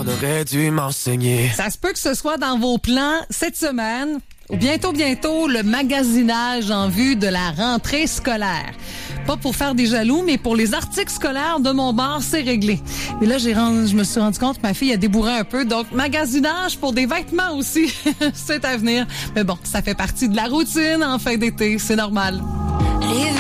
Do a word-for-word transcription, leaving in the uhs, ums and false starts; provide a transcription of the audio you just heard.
qu'on aurait dû m'enseigner. Ça se peut que ce soit dans vos plans cette semaine. Ou bientôt, bientôt, le magasinage en vue de la rentrée scolaire. Pas pour faire des jaloux, mais pour les articles scolaires de mon bar, c'est réglé. Et là, j'ai rendu, je me suis rendu compte que ma fille a débourré un peu. Donc, magasinage pour des vêtements aussi, c'est à venir. Mais bon, ça fait partie de la routine en fin d'été, c'est normal. Les